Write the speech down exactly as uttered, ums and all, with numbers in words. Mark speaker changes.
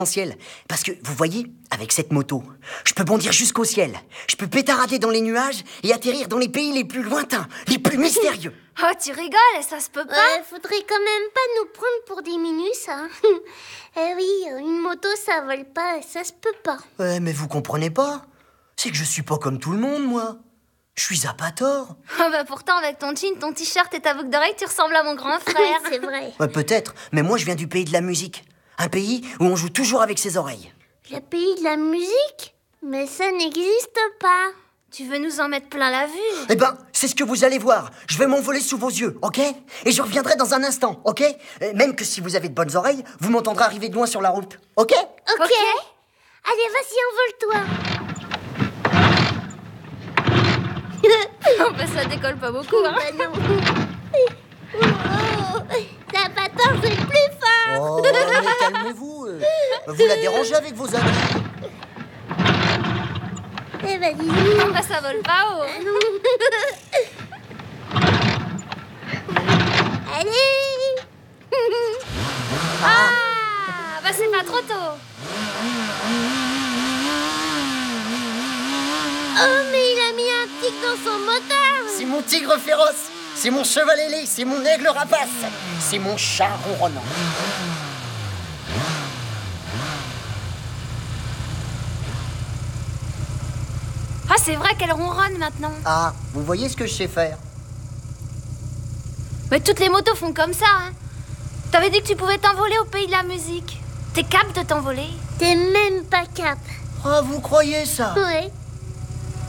Speaker 1: ciel. Parce que, vous voyez, avec cette moto, je peux bondir jusqu'au ciel. Je peux pétarader dans les nuages et atterrir dans les pays les plus lointains, les plus mystérieux.
Speaker 2: Oh, tu rigoles, ça se peut pas.
Speaker 3: Ouais, faudrait quand même pas nous prendre pour des minus, hein. Eh oui, une moto, ça vole pas, ça se peut pas.
Speaker 1: Ouais, mais vous comprenez pas? C'est que je suis pas comme tout le monde, moi. Je suis Zapator.
Speaker 2: Oh bah pourtant, avec ton jean, ton t-shirt et ta boucle d'oreille, tu ressembles à mon grand frère.
Speaker 3: C'est vrai.
Speaker 1: Ouais, peut-être, mais moi je viens du pays de la musique. Un pays où on joue toujours avec ses oreilles.
Speaker 3: Le pays de la musique? Mais ça n'existe pas.
Speaker 2: Tu veux nous en mettre plein la vue?
Speaker 1: Eh ben, c'est ce que vous allez voir. Je vais m'envoler sous vos yeux, ok? Et je reviendrai dans un instant, ok? Euh, Même que si vous avez de bonnes oreilles, vous m'entendrez arriver de loin sur la route, ok?
Speaker 3: Ok.
Speaker 2: Ok.
Speaker 3: Allez, vas-y, envole-toi.
Speaker 2: Oh bah ça décolle pas beaucoup, hein.
Speaker 3: Bah non. Oh, Zapator, c'est le plus fort.
Speaker 1: Oh, mais calmez-vous. euh. Vous la dérangez avec vos amis.
Speaker 3: Eh ben, dis
Speaker 2: Oh bah ça vole pas haut.
Speaker 3: Allez.
Speaker 2: Ah bah c'est pas trop tôt.
Speaker 3: Oh, mais il a mis un tic dans son moteur.
Speaker 1: C'est mon tigre féroce. C'est mon cheval ailé. C'est mon aigle rapace. C'est mon chat ronronnant.
Speaker 2: Ah, c'est vrai qu'elle ronronne maintenant.
Speaker 1: Ah, vous voyez ce que je sais faire?
Speaker 2: Mais toutes les motos font comme ça, hein. T'avais dit que tu pouvais t'envoler au pays de la musique. T'es capable de t'envoler?
Speaker 3: T'es même pas cap.
Speaker 1: Ah, vous croyez ça?
Speaker 3: Ouais.